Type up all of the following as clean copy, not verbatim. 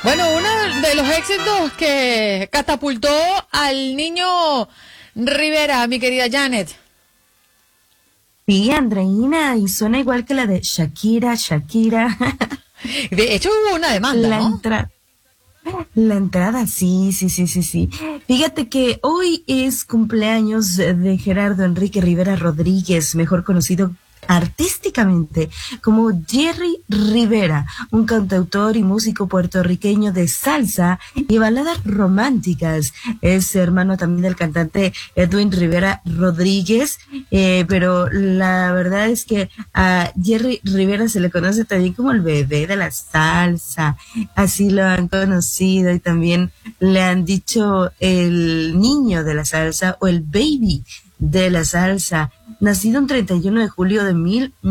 Bueno, uno de los éxitos que catapultó al niño Rivera, mi querida Janet. Sí, Andreina, y suena igual que la de Shakira, Shakira. De hecho, hubo una demanda, La ¿no? entrada. La entrada, sí, sí, sí, sí, sí. Fíjate que hoy es cumpleaños de Gerardo Enrique Rivera Rodríguez, mejor conocido artísticamente como Jerry Rivera, un cantautor y músico puertorriqueño de salsa y baladas románticas. Es hermano también del cantante Edwin Rivera Rodríguez, pero la verdad es que a Jerry Rivera se le conoce también como el bebé de la salsa, así lo han conocido y también le han dicho el niño de la salsa o el baby de la salsa. Nacido un 31 de julio de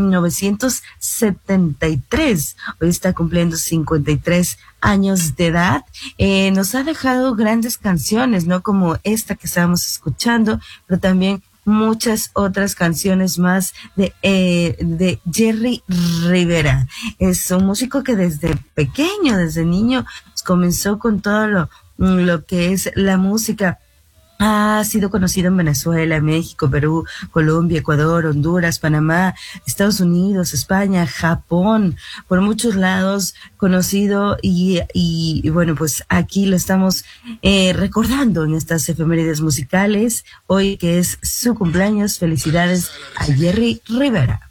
1973, hoy está cumpliendo 53 años de edad. Nos ha dejado grandes canciones, ¿no? Como esta que estábamos escuchando, pero también muchas otras canciones más de Jerry Rivera. Es un músico que desde pequeño, desde niño, comenzó con todo lo que es la música. Ha sido conocido en Venezuela, México, Perú, Colombia, Ecuador, Honduras, Panamá, Estados Unidos, España, Japón, por muchos lados conocido y bueno, pues aquí lo estamos recordando en estas efemérides musicales, hoy que es su cumpleaños. Felicidades a Jerry Rivera.